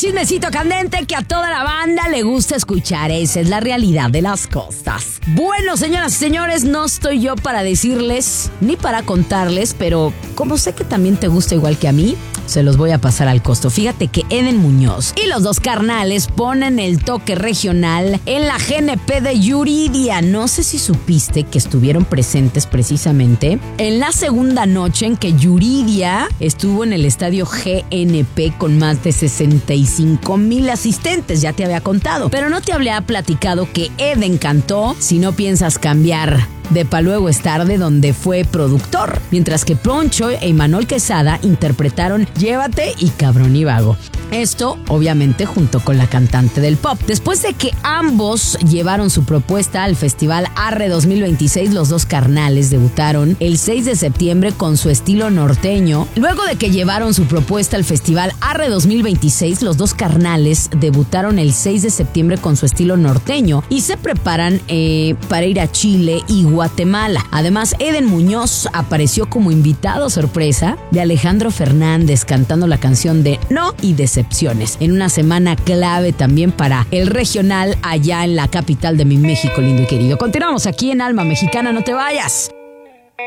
chismecito candente que a toda la banda le gusta escuchar. Esa es la realidad de las cosas. Bueno, señoras y señores, no estoy yo para decirles ni para contarles, pero como sé que también te gusta igual que a mí, se los voy a pasar al costo. Fíjate que Eden Muñoz y los dos carnales ponen el toque regional en la GNP de Yuridia. No sé si supiste que estuvieron presentes precisamente en la segunda noche en que Yuridia estuvo en el estadio GNP con más de 65,000 asistentes. Ya te había contado, pero no te había platicado que Eden cantó Si no piensas cambiar, de Pa' Luego es Tarde, donde fue productor, mientras que Poncho e Imanol Quesada interpretaron Llévate y Cabrón y Vago. Esto, obviamente, junto con la cantante del pop. Después de que ambos llevaron su propuesta al Festival Arre 2026, los dos carnales debutaron el 6 de septiembre con su estilo norteño. Luego de que llevaron su propuesta al Festival Arre 2026, los dos carnales debutaron el 6 de septiembre con su estilo norteño y se preparan para ir a Chile y Guatemala. Además, Eden Muñoz apareció como invitado sorpresa de Alejandro Fernández cantando la canción de No y Decepciones, en una semana clave también para el regional allá en la capital de mi México lindo y querido. Continuamos aquí en Alma Mexicana, no te vayas.